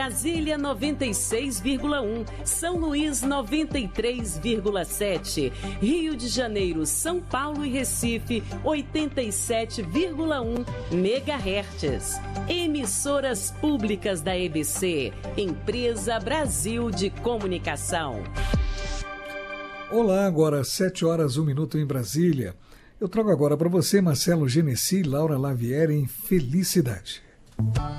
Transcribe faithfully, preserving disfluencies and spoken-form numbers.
Brasília noventa e seis vírgula um, São Luís noventa e três vírgula sete, Rio de Janeiro, São Paulo e Recife oitenta e sete vírgula um megahertz. Emissoras públicas da E B C, Empresa Brasil de Comunicação. Olá, agora sete horas, um minuto em Brasília. Eu trago agora para você Marcelo Genesi e Laura Lavieri em Felicidade.